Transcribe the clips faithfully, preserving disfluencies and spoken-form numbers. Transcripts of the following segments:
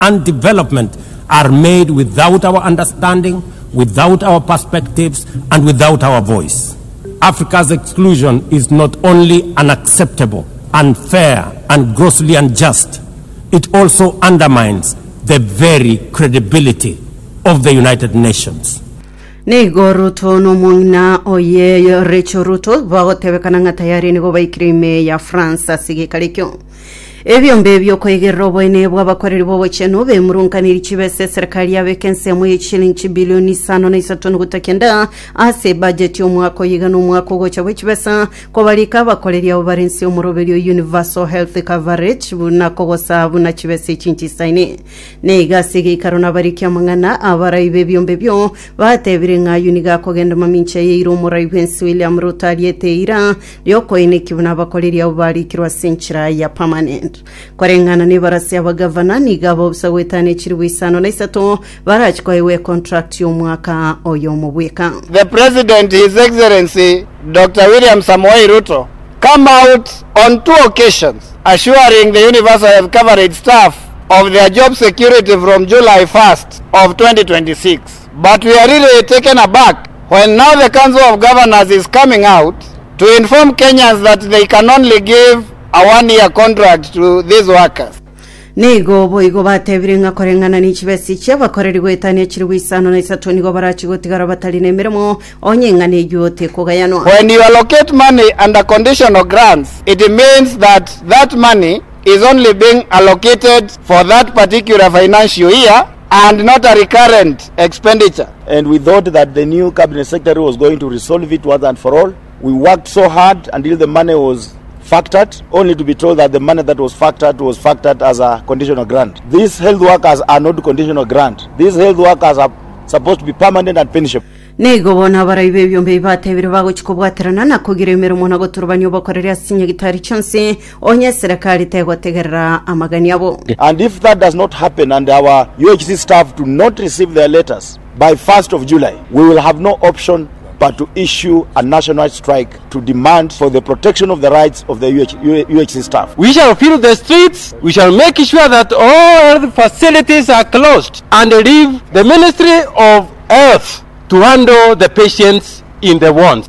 and development are made without our understanding, without our perspectives, and without our voice. Africa's exclusion is not only unacceptable, unfair, and grossly unjust, it also undermines the very credibility of the United Nations. Nego Ruto no mwina oye Rachel Ruto bagotebekana nga tayari nigo baikirime ya France sige kalikyo. Ebyombe byokwegera obwene bw'abakoreri b'obwekeno bemurunkanira kibese serikali yabekense mu shilingi bilioni sano na isatu n'ugutakenda ase budget y'omwaka yiga n'omwaka ogwocha bw'ekibesa ko balika abakoreri abo barensi omurobero universal health coverage bunakogosa buna kibese kinti saine nega sige karona bariki amangana abarayi b'ebyombe byo batebire nga uniga kogenda maminche yeiro murai Prince William Ruto aliyeteira lyoko ine kibuna abakoreri abo barikirwa senchira ya permanent. Kwarengana ni barasi abagavana ni gabo busawetane chiriwe isano na isato barachikwa iwe contract y'umwaka oyo mubweka. The President, His Excellency Doctor William Samoei Ruto, come out on two occasions assuring the universal health coverage staff of their job security from July first of twenty twenty-six. But we are really taken aback when now the Council of Governors is coming out to inform Kenyans that they can only give a one-year contract to these workers. Nego boigo batebire nga korengana ni kibesi cy'abakoreri gwetane kiriwe isano na isatu nigo barachigotigara batali nemeremo onyenga negyote kogayanwa. When you allocate money under conditional grants, it means that that money is only being allocated for that particular financial year and not a recurrent expenditure. And we thought that the new cabinet secretary was going to resolve it once and for all. We worked so hard until the money was factored, only to be told that the money that was factored was factored as a conditional grant. These health workers are not conditional grant. These health workers are supposed to be permanent and pensionable. Nego bona baraibe byombe batebire bago chikobwaterana na kugira emirimo na goturbanyo bakorera sinya gitari chonse onye serikali tegotegerera amagani yabo. And if that does not happen and our U H C staff do not receive their letters by first of July, we will have no option but to issue a national strike to demand for the protection of the rights of the U H C staff. We shall fill the streets, we shall make sure that all the facilities are closed and leave the Ministry of Health to handle the patients in the wards.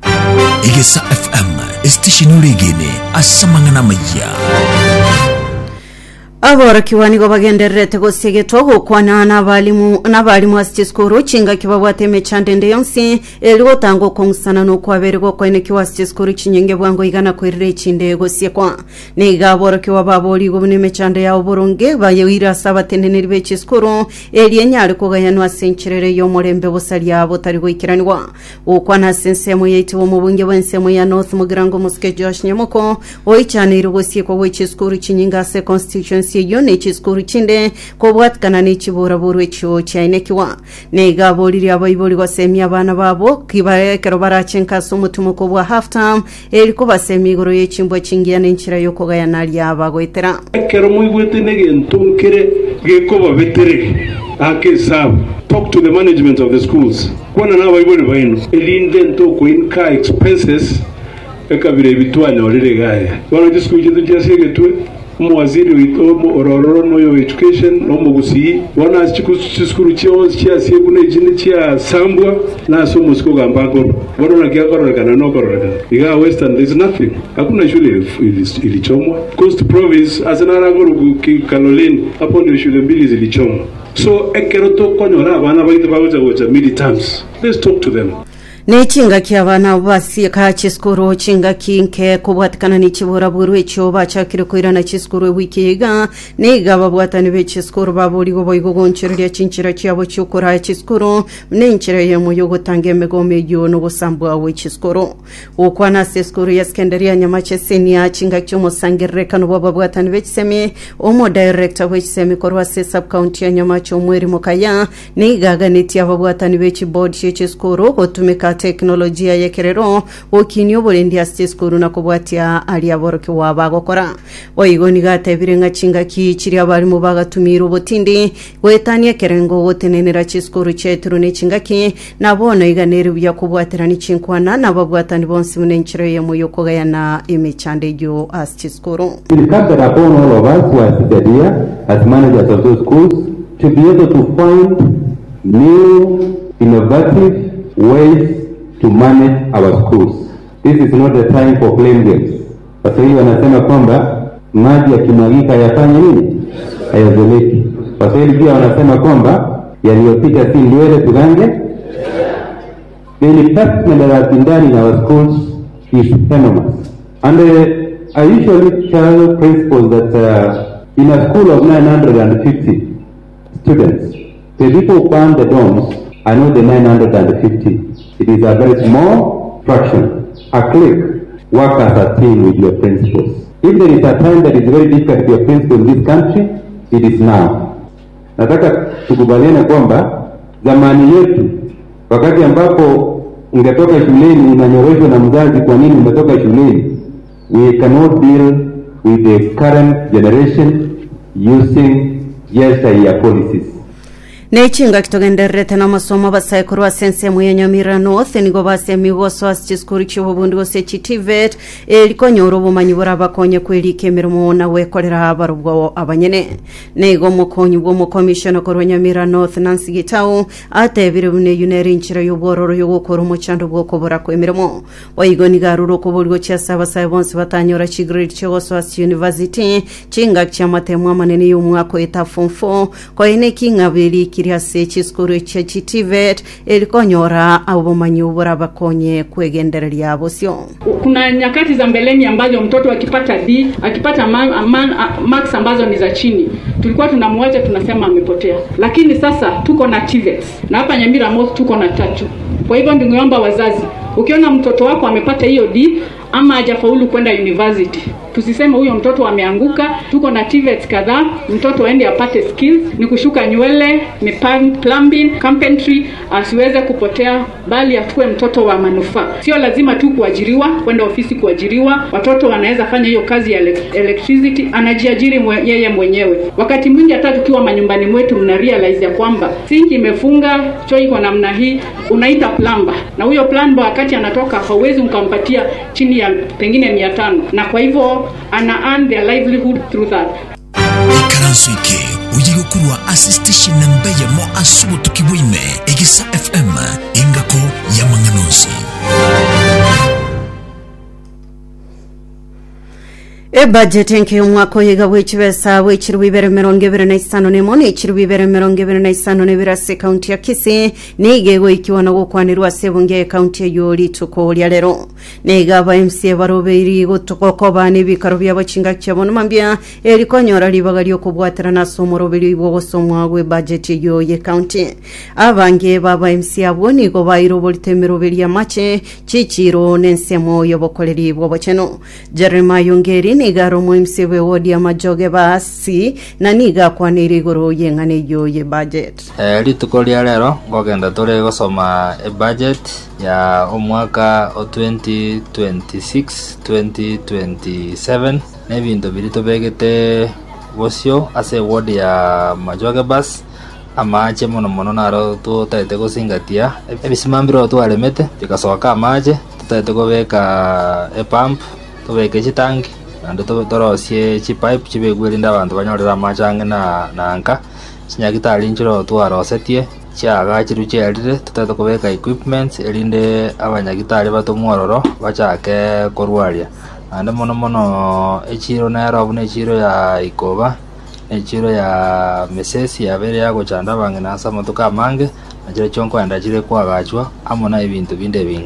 Igesa F M, station urigine, asamangana maya. Abora kiwani go bagenderete go segeto go kwana n'abalimu n'abalimu asitiskoro cinga kibabwate mechandende yonsi eligo tango kongsana no kwabere go kwene kiwasitiskoro cinyenge bwango igana kwirire cinde go siekwa nega abora kiwa baboli go ne mechande ya oboronge bayewira sabateneneri bechiskoro elienyari ko gayanwa senchirere yo morembe bosali abo tari go ikiranwa ukwana sensemo yiti wo mubunge bwensemo ya North Mugirango Muske Josh Nyamoko oichane irugo siekwa wechiskoro cinyinga se constituency yone chiskuru chinde ko bwatkana ni chibura burwe cyo cyane kiwa nega boliri abayiboli basemi abana babo kibarekero barachenka sumutumo ko bwa half time eriko basemi goro yechimbo chingiya n'inchira yo ko gaya nali abagwetera kero muigwete nege ntunkere geko babetere ake sab talk to the management of the schools kwana na abayiboli baino elinde ntoko inka expenses ekabire bitwanya orire gaya wana disku chindu cyasege twe mwaziri witomo ororo no yo education no mugusi wana chisikuru cyo cyasiye gune jine cya sambwa na so musko gambako borona kya kororana no kororana iga western there is nothing hakuna shule ilichomwa coast province azana goru kaloleni hapo ndio shule mbili zilichomwa so ekeroto konyora abana baite bagoja goja mid terms let's talk to them. Nechinga kiabana basi ka chiskuru chinga kinke kubwatikana ni chibura burwe cyo bachakire kwirana chiskuru wikiga nega babwatani be chiskuru baburi go boygo gonchirya chinchira cyabo cyukura chiskuru n'inchira yo muyogo tange megome yo no gusambwa we chiskuru ukwana chiskuru ya skenderia nyamache senia chinga cyo musangire kanu babwatani be chisemi omo director we chisemi korwa se sub county ya nyamache omweri mukaya nega ganeti ababwatani be board chiskuru otumeka bwa teknolojia yekerero okinyo borendi asti skuru na kubwatia ali aboroke wabagokora oigoni gatebire ngachinga kiciri abari mu bagatumira ubutindi wetania kerengo wotenenera chiskuru cheturu ne chingaki nabona iganere bya kubwatira ni chinkwana nababwatani bonsi munenchiro ye muyoko gayana imechande yo asti skuru. It comes upon all of us who are seated here as managers of those schools to be able to find new, innovative ways to manage our schools. This is not the time for playing games. Sasa hivi wanasema kwamba maji yakimwagika yafanye nini? Hayazoleki. Sasa hivi pia wanasema kwamba yaliyopita si ndwele tugange. The investment that has been done in our schools is enormous. And uh, I usually tell principals that uh, in a school of nine hundred fifty students, the people who found the dorms are not the nine hundred fifty. It is a very small fraction. A clique, work as a team with your principals. If there is a time that is very difficult to be a principal in this country, it is now. Nataka tukubaliane kwamba zamani yetu, wakati ambapo ungetoka shuleni unanyoroshwa na mzazi kwa nini umetoka shuleni, we cannot deal with the current generation using yesteryear policies. Nechinga kitogenderete na masomo basaikuru asense muyanyamira north nigo base migoso asiskuri chibobundi gose chitivet eliko nyoro bumanyi buraba konye kwelike mirimo na wekorera abarubwo abanyene nego mukonyi bwo mu commission koronyamira north Nancy Gitau atebire bune yuneri nchira yobororo yo gukora umucando bwo kobora kwemirimo wayigoni garuro kuburgo cyasaba sabonse batanyora chigrade cyoso as university chinga cyamatemwa amanene y'umwako eta form four ko ine kingabiri kiriase chiskuru cha chitivet elikonyora abumanyi ubura bakonye kwegendereria bosyo. Kuna nyakati za mbeleni ambazo mtoto akipata D akipata man, man, marks ambazo ni za chini tulikuwa tunamwacha tunasema amepotea, lakini sasa tuko na T V E T na hapa Nyamira North tuko na tatu. Kwa hivyo ningeomba wazazi, ukiona mtoto wako amepata hiyo D ama hajafaulu kwenda university, tusiseme huyo mtoto ameanguka. Tuko na T V E T kadhaa, mtoto aende apate skills, ni kushuka nywele, ni plumbing, carpentry, asiweze kupotea, bali atue mtoto wa manufaa. Sio lazima tu kuajiriwa, kwenda ofisi kuajiriwa. Watoto wanaweza fanya hiyo kazi ya electricity, anajiajiri mwe, yeye mwenyewe. Wakati mwingi hata tukiwa manyumbani mwetu mna realize ya kwamba sinki imefunga, choo iko namna hii, unaita plumber. Na huyo plumber wakati anatoka hauwezi ukampatia chini ya pengine mia tano, na kwa hivyo ana earn their livelihood through that. Ikaransuike ujigo kurwa assistation namba ya mo asubu tukiwime Egisa F M ingako ya Manganozi. E budget nke umwako yega wechibesa wechiru bibere mirongo ibiri na isano ne mone ichiru bibere mirongo ibiri na isano ne birase county ya Kisii nigego ikiwa na gukwanirwa sebunge county yori tuko lya lero nega ba M C A baroberi gutoko bane bikaro bya bachinga cyabona mambya elikonyora libaga lyo kubwatira na somoro biri bwo gosomwa gwe budget yo ye county abange baba M C A boni go bayiro bolitemero biri ya mache chichiro nensemo yo bokoleri bwo boceno Jeremiah Yongeri nigaro muimsewe wodi ya majoge basi na niga kwa nirigoro yengane yo ye budget. Eh lituko lya lero ngogenda tole gosoma e budget ya omwaka o twenty twenty-six twenty twenty-seven na bintu birito begete bosyo ase wodi ya majoge bas amache mono mono naro to taite go singatia ebisimambiro to alemete tikasoka amache taite go beka e pump to beka chitangi ando to torosie chi pipe chibegwerinda abantu banyorera amachange na nanka chinyagitari nchiro to arosetie chiaga chiru cherire tutato kubeka equipments elinde abanyagitari batomwororo bachake korwaria ande mono mono echiro na robu ne chiro ya ikoba echiro ya mesesi ya bere yago chanda bange na sama tuka mange ajire chonko anda chire kwa gachwa amona ibintu binde bingi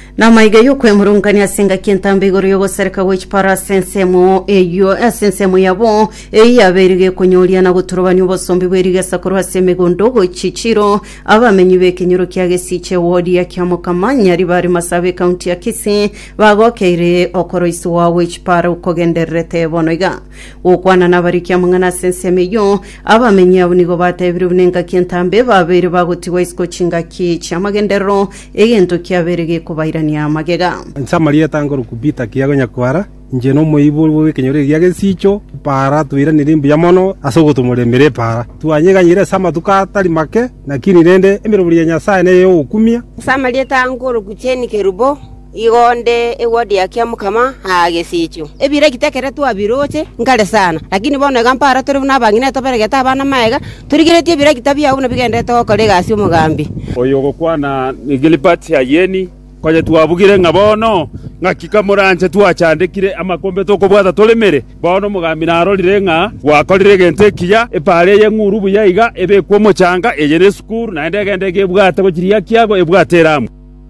na maiga yo kwemurungania singa kintambe igoro yo gosereka which para sensemo eyo sensemo yabo eyaberige kunyolia na guturubanya ubosombi bwerige sakuru hasemegondo go Chichiro abamenyi bekenyuro kyage siche wodi ya Kyamukamanya ribari Masabe county ya Kisii bagokeire okoroisi wa which para ukogenderete bonoiga ukwana nabarikia mungana sensemo yo abamenyi abunigo batebire bunenga kintambe babere bagotiwa isko chinga ki chamagendero egento kyaberige kubaira ya magega nsamaria tangoro kubita kiago nyakwara nje no muibu wekenyore giage sicho para tuira nirimbu ya mono asogo tumuremere para tuanyega nyire sama tukatari make nakini rende emiruburi nyasaye ne yo ukumia samaria tangoro kucheni kerubo igonde ewodi ya Kyamukama hage sicho ebire kitekere tu abiroche ngale sana lakini bono gampara turi na bangine to berege ta bana maega turigiretie bire kitabia una bigende to kolega sio mugambi oyo gokwana igilipati ya yeni kwaje tuabugire ngabono ngakika muranje tuachandikire amakombe to kubwata tolemere bono mugambi narorire nga wakorire gente kiya epare ye nguru buyayiga ebe kwa muchanga ejere skuru na ndege ndege bwata kuchiria kiago ebwateramu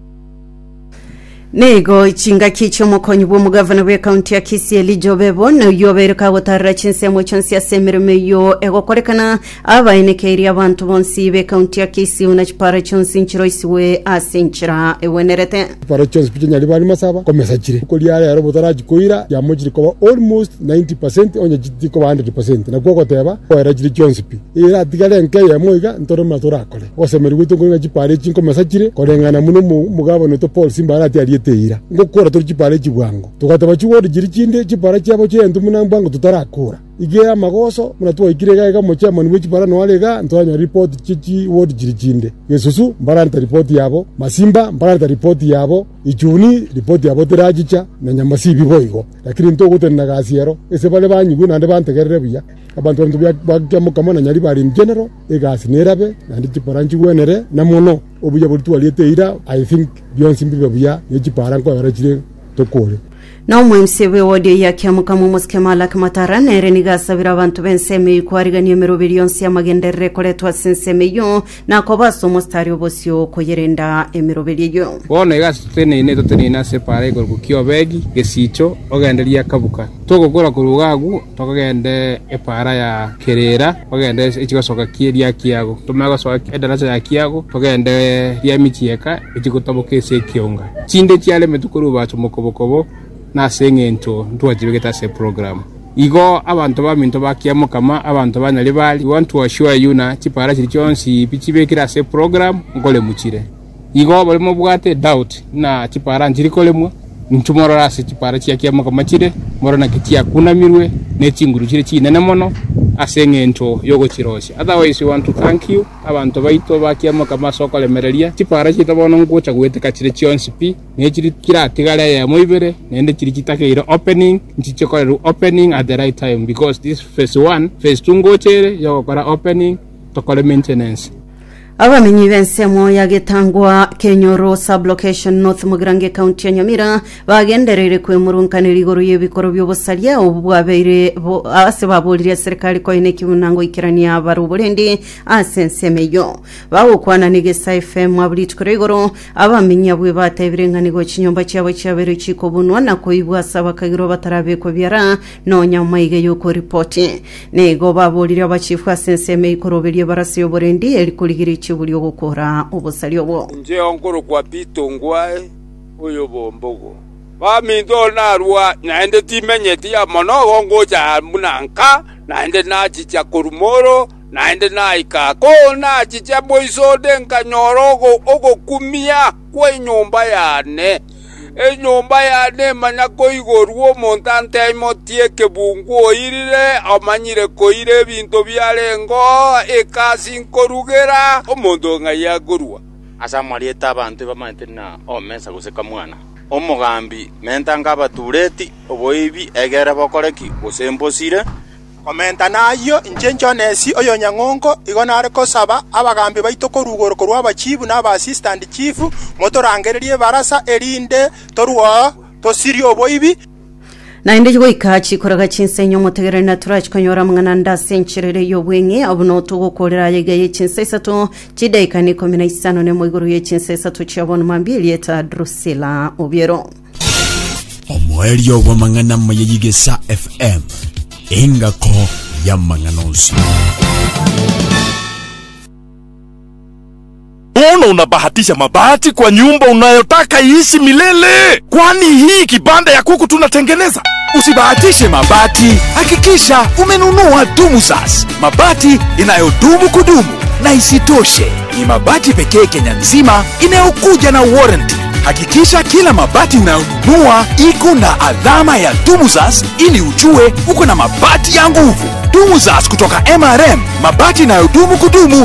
Nego chinga kicho mokonyi bwo mugavana we county ya Kisii Elijah Obebo no yobereka gotarra chinsemo chonsi asemereme yo egokorekana abainekeri abantu bonsi be county ya Kisii unachipara chonsi nchiro isiwe asinchira ewenerete para chonsi picha nyali bali masaba komesa chire koli ara yaro botaraji koira ya mojiri ko almost ninety percent onye jiti ko one hundred percent na koko teba era jiri chonsi pi ira tigale nke ya moiga ntoro matora kole osemeri gutu ngo ngachipare chinko mesa chire korengana muno mugavana to Paul Simba ati teira ngokora turi chipare chibwango tukataba chiwodi jiri chinde chipare cyabo cyendu munambango tutarakura ige amagoso munatwa ikirega ga mochama ni chipara no alega ntwanya report chichi wodi jiri chinde yesusu mbaranta report yabo masimba mbaranta report yabo ichuni report yabo terajicha na nyamasibi boigo lakini nto gutena gasiero ese bale banyigu nande bantegerere buya abantu bantu Kyamukama na nyari bari in general egasi nerabe nandi chipara nchiwenere na mono obuya bultu alieteira I think beyond simple buya yechipara ko yarachire tokore na umwemsewe wodi ya Kyamukama muskemala kamatara nereniga sabira abantu benseme ikwariganye merobiri yonsi amagendere koletwa senseme yo na kobaso mustari obosyo koyerenda emerobiri yo bona igasitene ine totenina separe gorku kiobegi gesicho ogenderia kabuka togokora kurugagu tokagende epara ya kerera ogende ichigosoka kieria kiago tumegosoka edaraja ya kiago togende ya michieka ichikotoboke se kionga chinde chiale metukuru bacho mokobokobo na sengento ntwajibegeta se program igo abantu baminto ba Kyamukama abantu banyali bali want to assure you na chipara chiri chonsi pichibekira se program ngole muchire igo bali mobwate doubt na chipara njiri kolemwa ntumorora se chipara chia Kyamukama chire morona kitia kuna mirwe ne chinguru chire chinene mono asengento yogo chirosha otherwise we want to thank you abantu baito ba Kyamukama sokole mereria chipara chitabono ngucha gweteka chire chionsi pi ne chiri kira tigale ya moibere nende chiri chitakeira opening nchichokore opening at the right time because this phase one phase two ngochere yokora opening tokole maintenance abamenyi bensemo yagetangwa Kenyoro sublocation North Mugrange county ya Nyamira bagenderere kwe murunkanira igoro yebikoro byobosalia obwabeire ase babolire serikali ko ine kibunango ikirania abaruburendi asensemeyo bawukwana nigesa F M abulitwe igoro abamenyi abwe batebirengani go chinyomba cyabo cyabere chiko bunwa nako ibwasaba kagiro batarabe ko byara no nyamayige yuko report nego babolire abachifu asensemeyo ikoroberiye barasiyo borendi elikurigiri buli ogukora obusalyo bwo nje onkoro kwa pitongwae oyo bombogo baminto narwa naende timenyeti ya mono ngoja munanka naende nachicha korumoro naende naika ko nachicha boisode nkanyorogo ogokumia kwa nyumba yane e nyumba yane manya ko igorwo montante imotie kebungu oirire amanyire koire bintu byarengo ekasi nkorugera omondo ngaya gorwa asa mwarieta abantu bamantina omesa guseka mwana omugambi mentanga batureti oboibi egere bokoreki gusembosire komenta nayo injenjo nesi oyo nyangongo igona ariko saba abagambi baito korugoro korwa abachifu na aba assistant chief motorangererie barasa erinde torwa tosirio boibi na inde goikachi koraga chinsenyo mutegere na turach konyora mngana nda senchirere yobwenge abuno tugokorera yega yechinse sato chidaikani komina isano ne moiguru yechinse sato chabon mambili eta Drusilla Obiero omwelio wa mangana mayigesa F M ingako ya manganozi. Mbona unabahatisha mabati kwa nyumba unayotaka iishi milele? Kwani hii kibanda ya kuku tunatengeneza? Usibahatishe mabati, hakikisha umenunua DumuSas, mabati inayodumu kudumu. Na isitoshe, ni mabati pekee Kenya nzima inayokuja na warranty. Hakikisha kila mabati unayonunua iko na alama ya DumuSas ili ujue uko na mabati ya nguvu. DumuSas kutoka M R M, mabati inayodumu kudumu